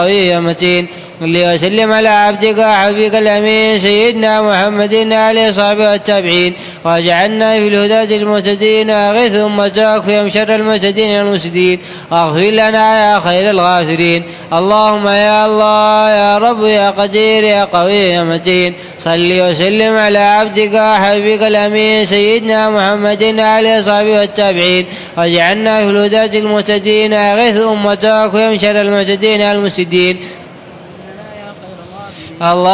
قوي متين. صل وسلم على عبدك وحبيبك الأمين سيدنا محمد آله وصحبه والتابعين، واجعلنا في الهداة المهتدين، أغث أمتك فيهم شر المعتدين المفسدين، واغفر لنا يا خير الغافرين. اللهم يا الله يا رب يا قدير يا قوي يا متين، صل وسلم على عبدك وحبيبك الأمين سيدنا محمد آله وصحبه والتابعين، واجعلنا في الهداة المهتدين، أغث أمتك فيهم شر المعتدين المفسدين. الله